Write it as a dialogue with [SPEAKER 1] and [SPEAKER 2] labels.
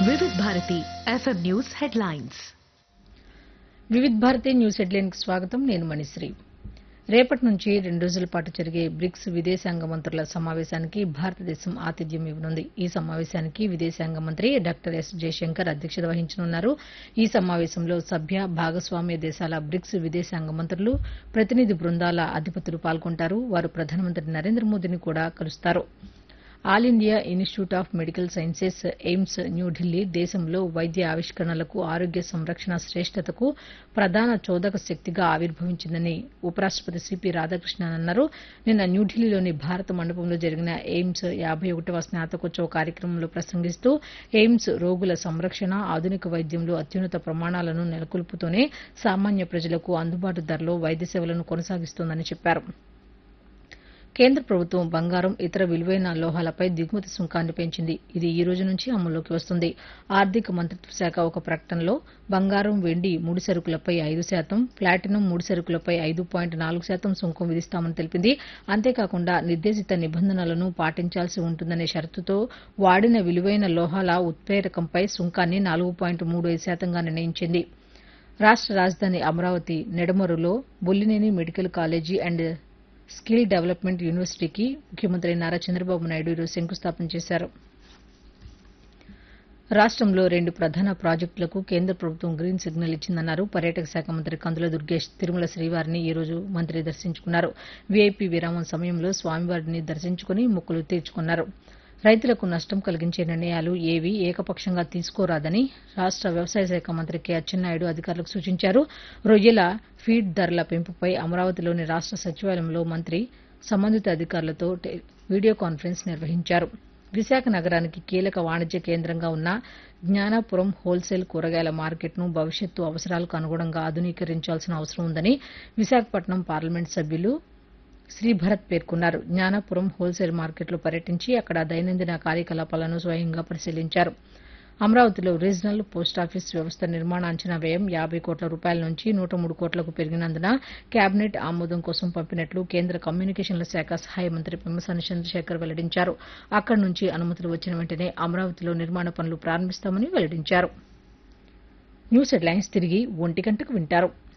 [SPEAKER 1] వివిధ Bharati FM news headlines.
[SPEAKER 2] Vividh Bharati news హెడ్లైన్కి స్వాగతం. నేను మణిశ్రీ. రేపటి నుంచి 2 రోజుల పాటు జరిగే బ్రిక్స్ విదేశాంగ మంత్రుల సమావేశానికి భారతదేశం ఆతిథ్యం ఇవ్వనుంది. ఈ సమావేశానికి విదేశాంగ మంత్రి డాక్టర్ ఎస్ జయశంకర్ అధ్యక్షత వహించనున్నారు. ఈ సమావేశంలో సభ్య భాగస్వామ్య దేశాల బ్రిక్స్ విదేశాంగ మంత్రులు, ప్రతినిధి బృందాల అధిపతులు పాల్గొంటారు. వారు ప్రధానమంత్రి నరేంద్ర మోదీని కూడా కలుస్తారు. All India institute of medical sciences AIIMS New Delhi దేశంలో వైద్య ఆవిష్కరణలకు, ఆరోగ్య సంరక్షణ శ్రేష్టతకు ప్రధాన చోదక శక్తిగా ఆవిర్భవించిందని ఉపరాష్టపతి సిపి రాధాకృష్ణన్ అన్నారు. నిన్న న్యూఢిల్లీలోని భారత మండపంలో జరిగిన ఎయిమ్స్ 51వ స్నాతకోత్సవ కార్యక్రమంలో ప్రసంగిస్తూ ఎయిమ్స్ రోగుల సంరక్షణ, ఆధునిక వైద్యంలో అత్యున్నత ప్రమాణాలను నెలకొల్పుతూనే సామాన్య ప్రజలకు అందుబాటు ధరలో వైద్య సేవలను కొనసాగిస్తోందని చెప్పారు. కేంద్ర ప్రభుత్వం బంగారం, ఇతర విలువైన లోహాలపై దిగుమతి సుంకాన్ని పెంచింది. ఇది ఈ రోజు నుంచి అమల్లోకి వస్తుంది. ఆర్థిక మంత్రిత్వ శాఖ ఒక ప్రకటనలో బంగారం, వెండి ముడిసరుకులపై 5%, ప్లాటినం ముడిసరుకులపై 5.4% సుంకం విధిస్తామని తెలిపింది. అంతేకాకుండా నిర్దేశిత నిబంధనలను పాటించాల్సి ఉంటుందనే షరతుతో వాడిన విలువైన లోహాల ఉత్ప్రేరకంపై సుంకాన్ని 4.35%గా నిర్ణయించింది. రాష్ట రాజధాని Amaravati నెడమరులో Bollineni medical college and skill development యూనివర్సిటీకి ముఖ్యమంత్రి నారా చంద్రబాబు నాయుడు ఈరోజు శంకుస్థాపన చేశారు. రాష్టంలో 2 ప్రధాన ప్రాజెక్టులకు కేంద్ర ప్రభుత్వం గ్రీన్ సిగ్నల్ ఇచ్చిందన్నారు. పర్యాటక శాఖ మంత్రి కందుల దుర్గేష్ తిరుమల శ్రీవారిని ఈ రోజు మంత్రి దర్శించుకున్నారు. వీఐపీ విరామం సమయంలో స్వామివారిని దర్శించుకుని మొక్కులు తీర్చుకున్నారు. రైతులకు నష్టం కలిగించే నిర్ణయాలు ఏవీ ఏకపక్షంగా తీసుకోరాదని రాష్ట వ్యవసాయ శాఖ మంత్రి కె అచ్చెన్నాయుడు అధికారులకు సూచించారు. రొయ్యల ఫీడ్ ధరల పెంపుపై అమరావతిలోని రాష్ట సచివాలయంలో మంత్రి సంబంధిత అధికారులతో వీడియో కాన్ఫరెన్స్ నిర్వహించారు. విశాఖ నగరానికి కీలక వాణిజ్య కేంద్రంగా ఉన్న జ్ఞానాపురం హోల్సేల్ కూరగాయల మార్కెట్ను భవిష్యత్తు అవసరాలకు అనుగుణంగా ఆధునీకరించాల్సిన అవసరం ఉందని విశాఖపట్నం పార్లమెంట్ సభ్యులు శ్రీభరత్ పేర్కొన్నారు. జ్ఞానాపురం హోల్సేల్ మార్కెట్లో పర్యటించి అక్కడ దైనందిన కార్యకలాపాలను స్వయంగా పరిశీలించారు. అమరావతిలో రీజనల్ పోస్టాఫీస్ వ్యవస్థ నిర్మాణ అంచనా వ్యయం 50 కోట్ల రూపాయల నుంచి 103 కోట్లకు పెరిగినందున కేబినెట్ ఆమోదం కోసం పంపినట్లు కేంద్ర కమ్యూనికేషన్ల శాఖ సహాయ మంత్రి పెమ్మసాని చంద్రశేఖర్ వెల్లడించారు. అక్కడి నుంచి అనుమతులు వచ్చిన వెంటనే అమరావతిలో నిర్మాణ పనులు ప్రారంభిస్తామని వెల్లడించారు. న్యూస్ హెడ్లైన్స్ తిరిగి 1 గంటకు వింటారు.